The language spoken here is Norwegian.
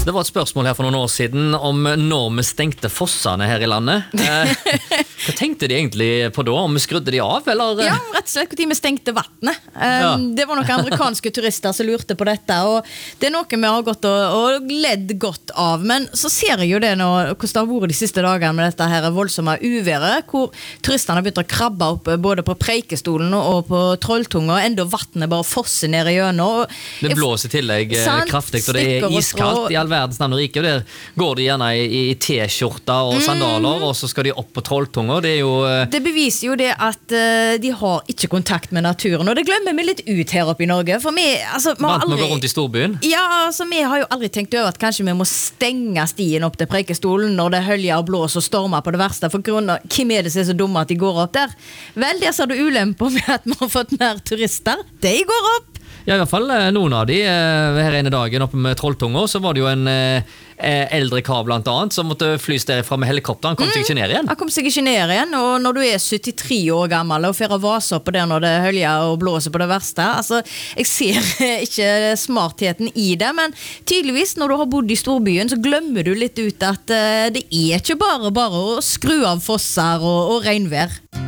Det var et spørsmål her for noen år siden om når vi stengte fossene her i landet. Hva tenkte de egentlig på da? Om vi skrudde de av, eller? Ja, rett og slett hvor vi stengte vattnet. Det var noen amerikanske turister som lurte på dette, og det er noe vi har gått og ledd godt av. Men så ser jeg jo det nå, hvordan det har vært de siste dagene med dette her voldsomme uværet, hvor turistene har begynt å krabbe opp både på Preikestolen og på Trolltunga, og enda vattnet bare fosser ned i gjennom. Det blåser i tillegg kraftig, og det er iskaldt i all verdens navn og rike, og der går de gjerne i t-skjorta og sandaler, og så skal de opp på Trolltunga. Det er jo... Det beviser jo det at de har ikke kontakt med naturen, og det glemmer vi litt ut her oppe i Norge, for vi, altså, vi har aldri... Vant med å gå rundt i storbyen? Ja, altså, vi har jo aldri tenkt over at kanskje vi må stenge stien opp til Preikestolen når det høljer og blåser og stormer på det verste, for grunn av hvem er det som er så dumme at de går opp der? Vel, der ser du ulemper med at vi har fått mer turister. De går opp! Ja, i hvert fall noen av de her ene dagen oppe med Trolltunga, så var det jo en eldre kar blant annet som måtte flys derfra med helikopter. Han kom seg ikke ned igjen. Han kom seg ikke ned igjen, og når du er 73 år gammel og får vase opp på der når det høljer og blåser på det verste, altså, jeg ser ikke smartheten i det, men tydeligvis når du har bodd i storbyen, så glemmer du litt ut at det er ikke bare å skru av fosser og regnvær.